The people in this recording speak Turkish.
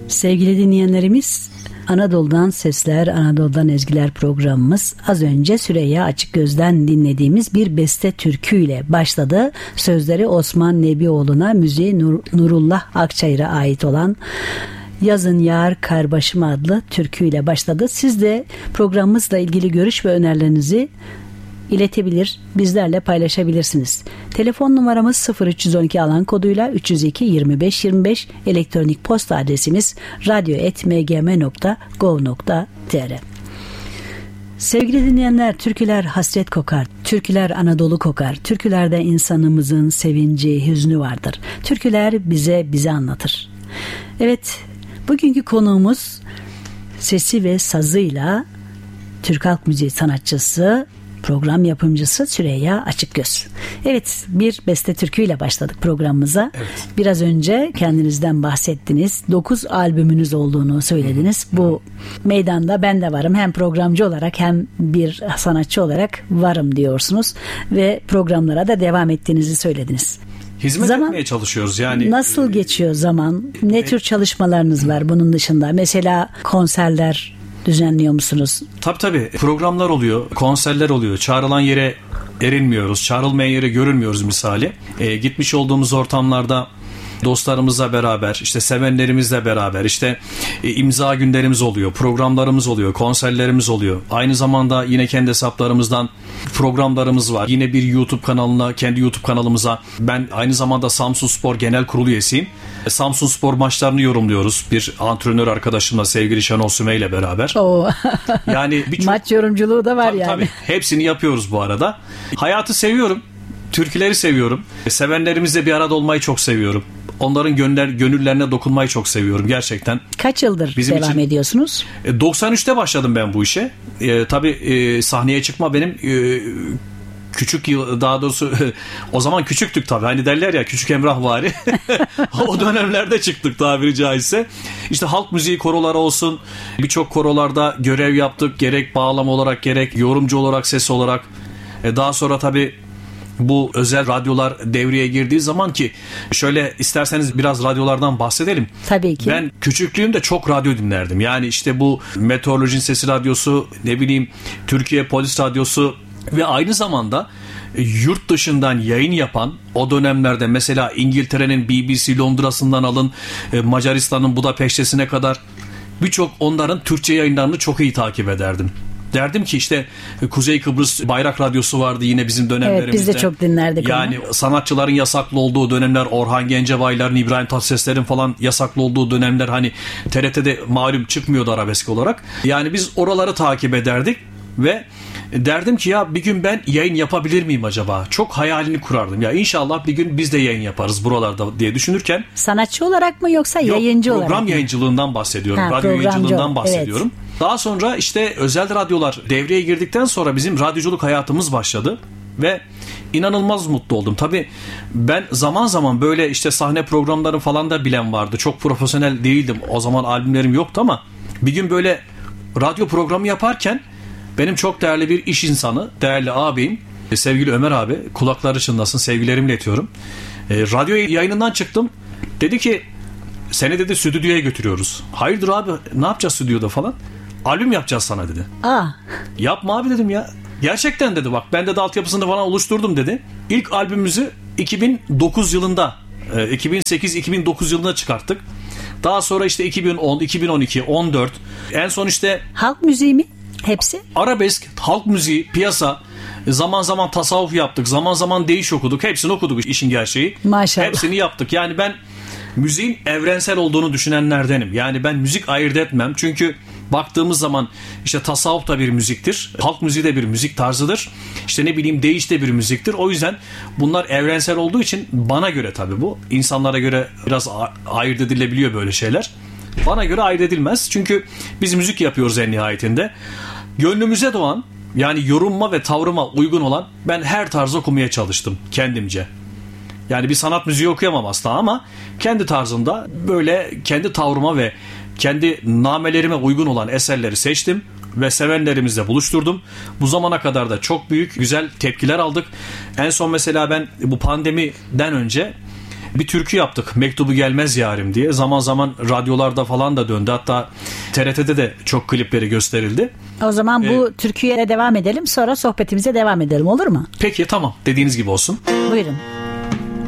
Sevgili dinleyenlerimiz, Anadolu'dan Sesler, Anadolu'dan Ezgiler programımız az önce Süreyya Açıkgöz'den dinlediğimiz bir beste türküyle başladı. Sözleri Osman Nebioğlu'na, müziği Nurullah Akçayır'a ait olan Yazın Yağar Karbaşım adlı türküyle başladı. Siz de programımızla ilgili görüş ve önerilerinizi iletebilir, bizlerle paylaşabilirsiniz. Telefon numaramız 0312 alan koduyla 302 25 25, elektronik posta adresimiz radyo@mgm.gov.tr. Sevgili dinleyenler, türküler hasret kokar, türküler Anadolu kokar, türkülerde insanımızın sevinci, hüznü vardır. Türküler bize anlatır. Evet, bugünkü konuğumuz sesi ve sazıyla Türk halk müziği sanatçısı, program yapımcısı Süreyya Açıkgöz. Evet, bir beste türküyle başladık programımıza. Evet. Biraz önce kendinizden bahsettiniz. 9 albümünüz olduğunu söylediniz. Bu meydanda ben de varım. Hem programcı olarak hem bir sanatçı olarak varım diyorsunuz. Ve programlara da devam ettiğinizi söylediniz. Hizmet etmeye çalışıyoruz yani. Nasıl geçiyor zaman? Ne tür çalışmalarınız var bunun dışında? Mesela konserler düzenliyor musunuz? Tabii. Programlar oluyor, konserler oluyor. Çağrılan yere erinmiyoruz, çağrılmayan yere görünmüyoruz misali. Gitmiş olduğumuz ortamlarda dostlarımızla beraber, işte sevenlerimizle beraber, işte imza günlerimiz oluyor, programlarımız oluyor, konserlerimiz oluyor. Aynı zamanda yine kendi hesaplarımızdan programlarımız var. Yine bir YouTube kanalına, kendi YouTube kanalımıza, ben aynı zamanda Samsunspor Genel Kurulu üyesiyim. Samsunspor maçlarını yorumluyoruz. Bir antrenör arkadaşımla, sevgili Şenol Sümey ile beraber. Yani maç yorumculuğu da var yani. Tabii. Hepsini yapıyoruz bu arada. Hayatı seviyorum. Türküleri seviyorum. Sevenlerimizle bir arada olmayı çok seviyorum. Onların gönüllerine dokunmayı çok seviyorum gerçekten. Kaç yıldır devam ediyorsunuz? 93'te başladım ben bu işe. Tabii sahneye çıkma benim küçük yıl, daha doğrusu o zaman küçüktük tabii. Hani derler ya, küçük Emrahvari. O dönemlerde çıktık tabiri caizse. İşte halk müziği koroları olsun. Birçok korolarda görev yaptık. Gerek bağlama olarak, gerek yorumcu olarak, ses olarak. Daha sonra tabii bu özel radyolar devreye girdiği zaman, ki şöyle isterseniz biraz radyolardan bahsedelim. Tabii ki. Ben küçüklüğümde çok radyo dinlerdim. Yani işte bu Meteorolojinin Sesi Radyosu, ne bileyim Türkiye Polis Radyosu ve aynı zamanda yurt dışından yayın yapan, o dönemlerde mesela İngiltere'nin BBC Londra'sından alın Macaristan'ın Budapeşte'sine kadar birçok onların Türkçe yayınlarını çok iyi takip ederdim. Derdim ki işte Kuzey Kıbrıs Bayrak Radyosu vardı yine bizim dönemlerimizde. Evet, biz de çok dinlerdik yani onu. Sanatçıların yasaklı olduğu dönemler, Orhan Gencebay'ların, İbrahim Tatlıses'lerin falan yasaklı olduğu dönemler, hani TRT'de malum çıkmıyordu arabesk olarak. Yani biz oraları takip ederdik ve derdim ki ya bir gün ben yayın yapabilir miyim acaba? Çok hayalini kurardım. Ya inşallah bir gün biz de yayın yaparız buralarda diye düşünürken. Sanatçı olarak mı yoksa yayıncı olarak mı? Program yayıncılığından bahsediyorum. Radyo yayıncılığından bahsediyorum. Evet. Daha sonra işte özel radyolar devreye girdikten sonra bizim radyoculuk hayatımız başladı ve inanılmaz mutlu oldum. Tabii ben zaman zaman böyle işte sahne programları falan da bilen vardı. Çok profesyonel değildim. O zaman albümlerim yoktu ama bir gün böyle radyo programı yaparken benim çok değerli bir iş insanı, değerli ağabeyim, sevgili Ömer abi, kulakları çınlasın, sevgilerimi iletiyorum. Radyo yayınından çıktım. Dedi ki seni dedi stüdyoya götürüyoruz. Hayırdır abi, ne yapacağız stüdyoda falan? Albüm yapacağız sana dedi. Yapma abi dedim ya. Gerçekten dedi, bak ben de altyapısını falan oluşturdum dedi. İlk albümümüzü 2009 yılında 2008-2009 yılında çıkarttık. Daha sonra işte 2010, 2012, 14, en son işte halk müziği mi? Hepsi? Arabesk, halk müziği, piyasa, zaman zaman tasavvuf yaptık, zaman zaman değiş okuduk. Hepsini okuduk işin gerçeği. Maşallah. Hepsini yaptık. Yani ben müziğin evrensel olduğunu düşünenlerdenim. Yani ben müzik ayırt etmem. Çünkü baktığımız zaman işte tasavvuf da bir müziktir. Halk müziği de bir müzik tarzıdır. İşte ne bileyim değiş de bir müziktir. O yüzden bunlar evrensel olduğu için bana göre tabii bu. İnsanlara göre biraz ayırt edilebiliyor böyle şeyler. Bana göre ayırt edilmez. Çünkü biz müzik yapıyoruz en nihayetinde. Gönlümüze doğan, yani yorumma ve tavrıma uygun olan, ben her tarzı okumaya çalıştım kendimce. Yani bir sanat müziği okuyamam asla ama kendi tarzımda böyle kendi tavrıma ve kendi namelerime uygun olan eserleri seçtim ve sevenlerimizle buluşturdum. Bu zamana kadar da çok büyük, güzel tepkiler aldık. En son mesela ben bu pandemiden önce bir türkü yaptık. Mektubu gelmez yarim diye. Zaman zaman radyolarda falan da döndü. Hatta TRT'de de çok klipleri gösterildi. O zaman bu türküye devam edelim. Sonra sohbetimize devam edelim, olur mu? Peki, tamam. Dediğiniz gibi olsun. Buyurun.